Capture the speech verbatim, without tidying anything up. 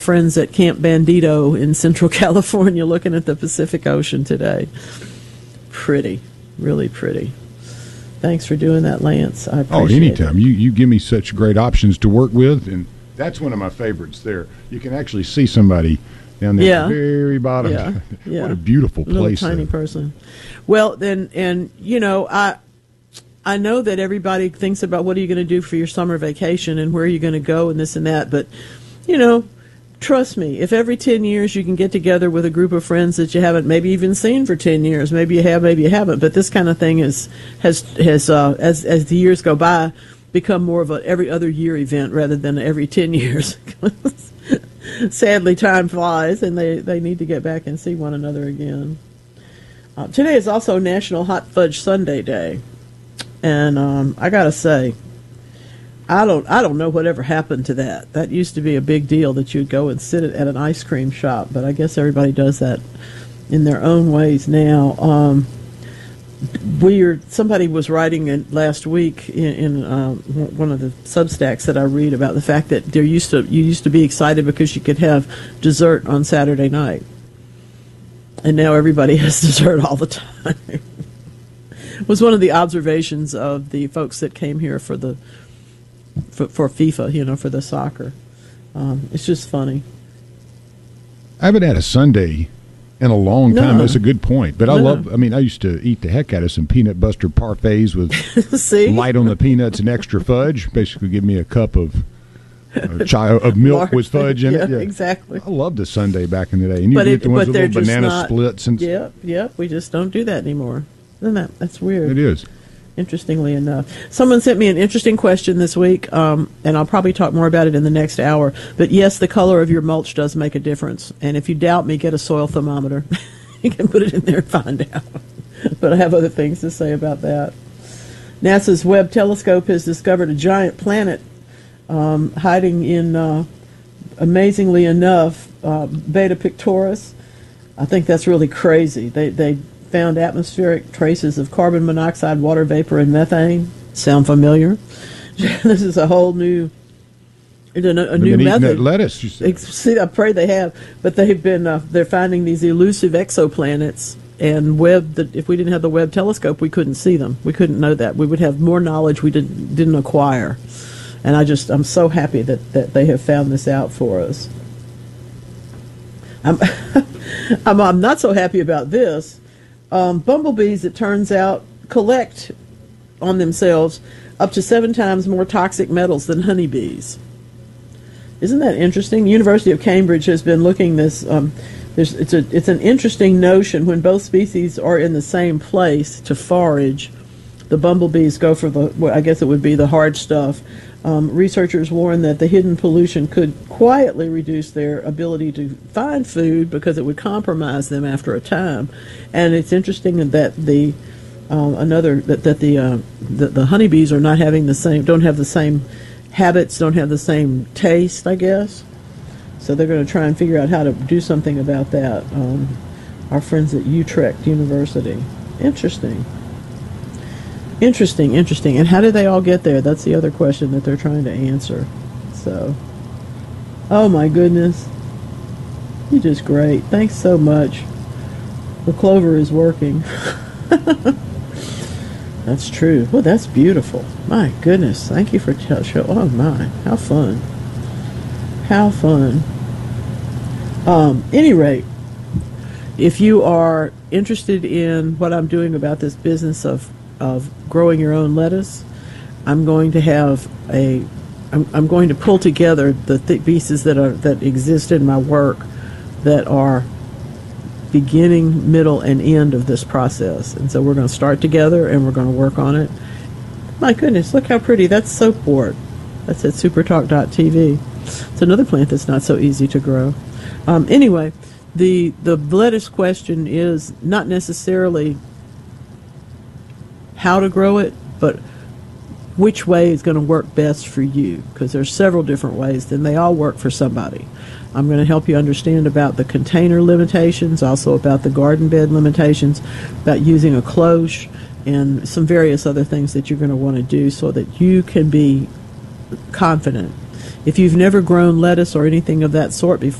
friends at Camp Bandito in Central California looking at the Pacific Ocean today. Pretty, really pretty. Thanks for doing that, Lance. I appreciate it. Oh, anytime. It. You, you give me such great options to work with, and that's one of my favorites there. You can actually see somebody down there yeah. at the very bottom. Yeah. Yeah. What a beautiful Little place. Tiny there. person. Well, then, and, you know, I I know that everybody thinks about what are you going to do for your summer vacation and where are you going to go and this and that, but, you know, trust me, if every ten years you can get together with a group of friends that you haven't maybe even seen for ten years, maybe you have, maybe you haven't, but this kind of thing is, has, has uh, as, as the years go by, become more of a every other year event rather than every ten years. Sadly, time flies, and they, they need to get back and see one another again. Uh, today is also National Hot Fudge Sundae Day, and um, I gotta say, I don't I don't know whatever happened to that. That used to be a big deal that you'd go and sit at an ice cream shop, but I guess everybody does that in their own ways now. Um, we are, somebody was writing it last week in, in um, one of the Substacks that I read about the fact that there used to you used to be excited because you could have dessert on Saturday night, and now everybody has dessert all the time. It was one of the observations of the folks that came here for the for, for FIFA, you know, for the soccer. Um, it's just funny. I haven't had a Sunday in a long time. No. That's a good point. But I No. love, I mean, I used to eat the heck out of some peanut butter parfaits with See? light on the peanuts and extra fudge. Basically give me a cup of uh, chai, of milk Large, with fudge in yeah, it. Yeah, exactly. I loved the Sunday back in the day. And you But get it- the ones but with they're little just banana not- splits. And Yep, yep. We just don't do that anymore. Isn't that that's weird? It is. Interestingly enough, someone sent me an interesting question this week, um, and I'll probably talk more about it in the next hour. But yes, the color of your mulch does make a difference. And if you doubt me, get a soil thermometer. You can put it in there and find out. But I have other things to say about that. NASA's Webb telescope has discovered a giant planet um, hiding in, uh, amazingly enough, uh, Beta Pictoris. I think that's really crazy. They they found atmospheric traces of carbon monoxide, water vapor, and methane. Sound familiar? This is a whole new, a, a They've new been eating method. that lettuce, you said. See, I pray they have, but they've been uh, they're finding these elusive exoplanets. And Webb, the, if we didn't have the Webb telescope, we couldn't see them. We couldn't know that. We would have more knowledge we didn't didn't acquire. And I just I'm so happy that, that they have found this out for us. I'm I'm, I'm not so happy about this. Um, bumblebees, it turns out, collect on themselves up to seven times more toxic metals than honeybees. Isn't that interesting? The University of Cambridge has been looking this. Um, there's, it's a it's an interesting notion when both species are in the same place to forage. The bumblebees go for the, well, I guess it would be the hard stuff. Um, researchers warn that the hidden pollution could quietly reduce their ability to find food because it would compromise them after a time. And it's interesting that the um, another that, that the, uh, the the honeybees are not having the same, don't have the same habits, don't have the same taste, I guess. So they're going to try and figure out how to do something about that. Um, our friends at Utrecht University. Interesting. Interesting, interesting. And how did they all get there? That's the other question that they're trying to answer. So, oh my goodness. You're just great. Thanks so much. The clover is working. That's true. Well, that's beautiful. My goodness. Thank you for t- show. Oh my, how fun. How fun. Um, any rate, if you are interested in what I'm doing about this business of of growing your own lettuce, I'm going to have a, I'm, I'm going to pull together the th- pieces that are that exist in my work that are beginning, middle, and end of this process. And so we're going to start together and we're going to work on it. My goodness, look how pretty. That's soapwort. That's at supertalk dot t v. It's another plant that's not so easy to grow. Um, anyway, the the lettuce question is not necessarily how to grow it, but which way is going to work best for you, because there's several different ways, and they all work for somebody. I'm going to help you understand about the container limitations, also about the garden bed limitations, about using a cloche, and some various other things that you're going to want to do so that you can be confident if you've never grown lettuce or anything of that sort before,